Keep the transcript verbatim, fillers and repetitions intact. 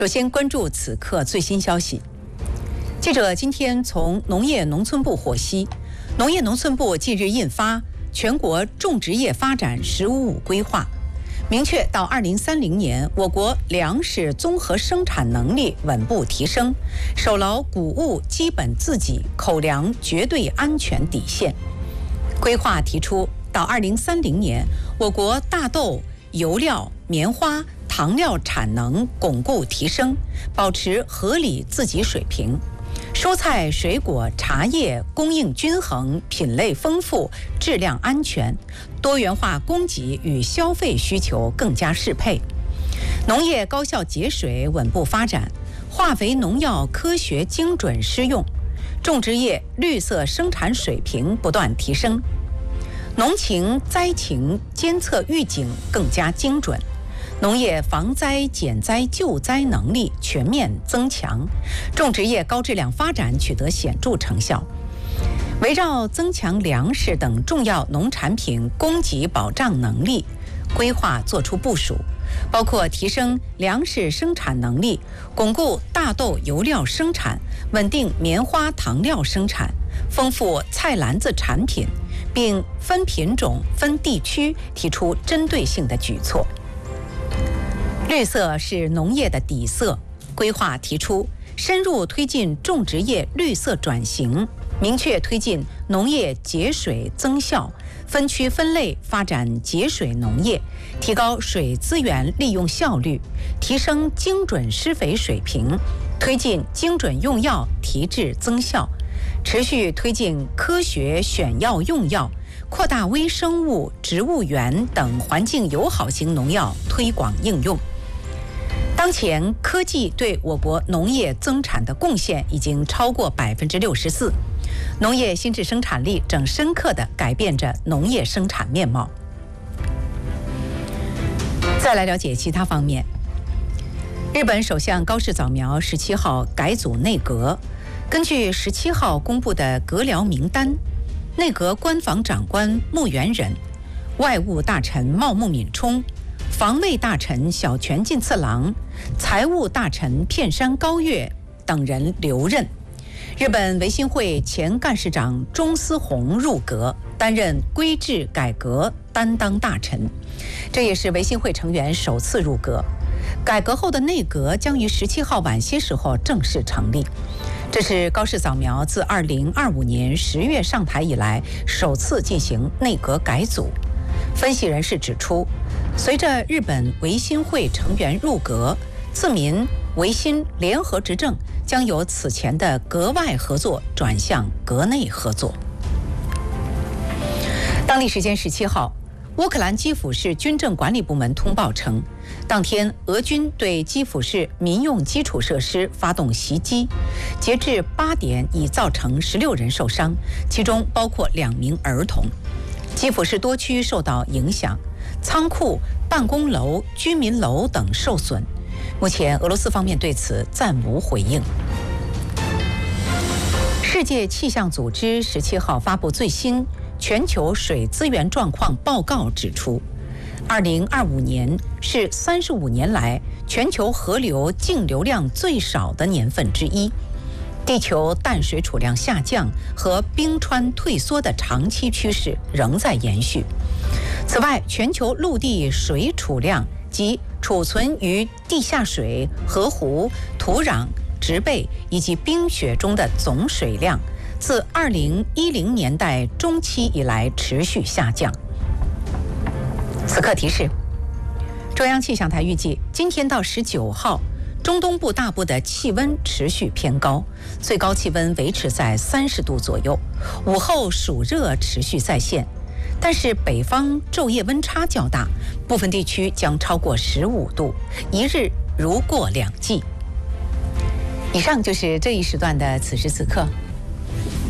首先关注此刻最新消息。记者今天从农业农村部获悉，农业农村部近日印发《全国种植业发展“十五五”规划》，明确到二零三零年，我国粮食综合生产能力稳步提升，守牢谷物基本自给、口粮绝对安全底线。规划提出，到二零三零年，我国大豆、油料、棉花、糖料产能巩固提升，保持合理自给水平。蔬菜、水果、茶叶供应均衡，品类丰富，质量安全，多元化供给与消费需求更加适配。农业高效节水稳步发展，化肥农药科学精准施用，种植业绿色生产水平不断提升，农情灾情监测预警更加精准。农业防灾减灾救灾能力全面增强，种植业高质量发展取得显著成效。围绕增强粮食等重要农产品供给保障能力，规划作出部署，包括提升粮食生产能力，巩固大豆油料生产，稳定棉花糖料生产，丰富菜篮子产品，并分品种、分地区提出针对性的举措。绿色是农业的底色，规划提出深入推进种植业绿色转型，明确推进农业节水增效，分区分类发展节水农业，提高水资源利用效率，提升精准施肥水平，推进精准用药提质增效，持续推进科学选药用药，扩大微生物、植物源等环境友好型农药推广应用。当前，科技对我国农业增产的贡献已经超过百分之六十四，农业新质生产力正深刻地改变着农业生产面貌。再来了解其他方面，日本首相高市早苗十七号改组内阁，根据十七号公布的阁僚名单，内阁官房长官木原忍、外务大臣茂木敏充、防卫大臣小泉进次郎、财务大臣片山高月等人留任。日本维新会前干事长中司宏入阁，担任规制改革担当大臣，这也是维新会成员首次入阁。改革后的内阁将于十七号晚些时候正式成立。这是高市早苗自二零二五年十月上台以来首次进行内阁改组。分析人士指出，随着日本维新会成员入阁，自民维新联合执政将由此前的阁外合作转向阁内合作。当地时间十七号，乌克兰基辅市军政管理部门通报称，当天俄军对基辅市民用基础设施发动袭击，截至八点已造成十六人受伤，其中包括两名儿童。基辅市多区受到影响，仓库、办公楼、居民楼等受损。目前，俄罗斯方面对此暂无回应。世界气象组织十七号发布最新全球水资源状况报告，指出，二零二五年是三十五年来全球河流净流量最少的年份之一。地球淡水储量下降和冰川退缩的长期趋势仍在延续。此外，全球陆地水储量及储存于地下水、河湖、土壤、植被以及冰雪中的总水量，自二零一零年代中期以来持续下降。此刻提示，中央气象台预计今天到十九号，中东部大部的气温持续偏高，最高气温维持在三十度左右，午后暑热持续再现，但是北方昼夜温差较大，部分地区将超过十五度，一日如过两季。以上就是这一时段的此时此刻。